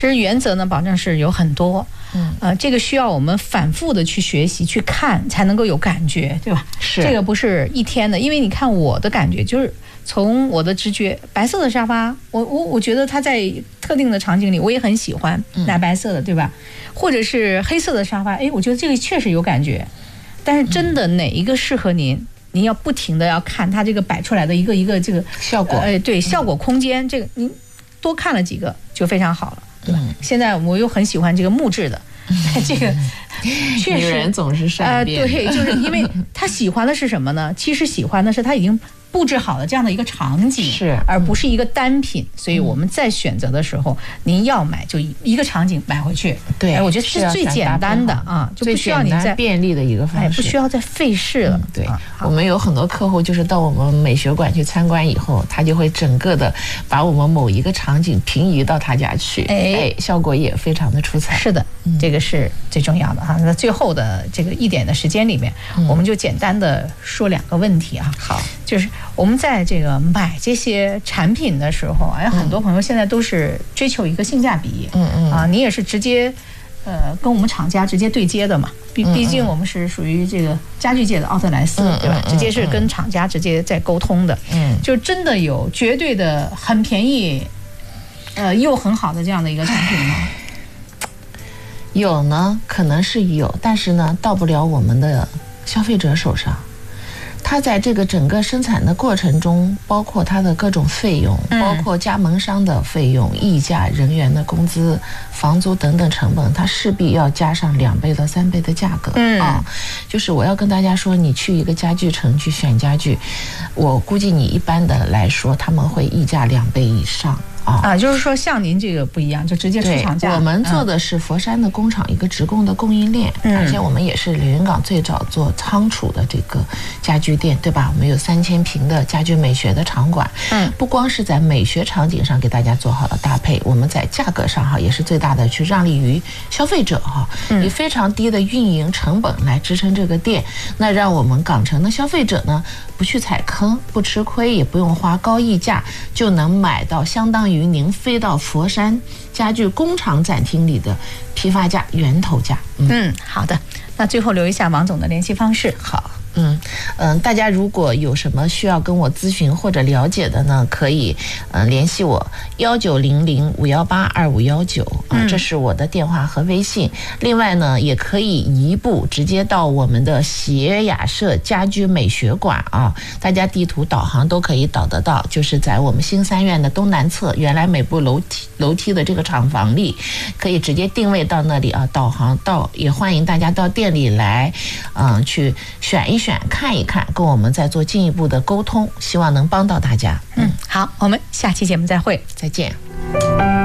其实原则呢，保证是有很多，这个需要我们反复的去学习、去看，才能够有感觉，对吧？ 是这个不是一天的，因为你看我的感觉就是从我的直觉，白色的沙发，我觉得它在特定的场景里我也很喜欢，奶白色的，对吧？或者是黑色的沙发，哎，我觉得这个确实有感觉，但是真的哪一个适合您？您要不停的要看它这个摆出来的一个这个效果， 对，效果空间，这个您多看了几个就非常好了。对吧？现在我又很喜欢这个木质的，这个确实女人总是善变。 对，就是因为他喜欢的是什么呢？其实喜欢的是他已经布置好了这样的一个场景， 是， 而不是一个单品。所以我们在选择的时候，您要买就一个场景买回去。 对， 我觉得是最简单的啊，就不需要你再便利的一个方式， 不需要再费事了。 对，我们有很多客户就是到我们美学馆去参观以后，他就会整个的把我们某一个场景平移到他家去，效果也非常的出彩。 是的，这个是最重要的哈。那最后的这个一点的时间里面，我们就简单的说2个问题啊。 好， 就是我们在这个买这些产品的时候，很多朋友现在都是追求一个性价比，你也是直接跟我们厂家直接对接的嘛，毕竟我们是属于这个家具界的奥特莱斯，对吧？直接是跟厂家直接在沟通的，就真的有绝对的很便宜，又很好的这样的一个产品吗？ 有呢，可能是有，但是呢，到不了我们的消费者手上。它在这个整个生产的过程中，包括它的各种费用，包括加盟商的费用、溢价、人员的工资、房租等等成本，它势必要加上2倍到3倍的价格。就是我要跟大家说，你去一个家具城去选家具，我估计你一般的来说，他们会溢价2倍以上。 就是说像您这个不一样，就直接出厂价。 我们做的是佛山的工厂一个直供的供应链，而且我们也是连云港最早做仓储的这个家居店，对吧？我们有3000平的家居美学的场馆，不光是在美学场景上给大家做好了搭配，我们在价格上也是最大的去让利于消费者以非常低的运营成本来支撑这个店，那让我们港城的消费者呢不去踩坑，不吃亏，也不用花高溢价，就能买到相当于您飞到佛山家具工厂展厅里的批发价、源头价。 好的，那最后留一下王总的联系方式。 好。大家如果有什么需要跟我咨询或者了解的呢，可以联系我1900-518-2519这是我的电话和微信。另外呢，也可以移步直接到我们的协雅舍家居美学馆大家地图导航都可以导得到，就是在我们新3院的东南侧，原来每部楼梯的这个厂房里，可以直接定位到那里导航到，也欢迎大家到店里来去选一选看一看，跟我们再做进一步的沟通，希望能帮到大家。 好，我们下期节目再会， 再见。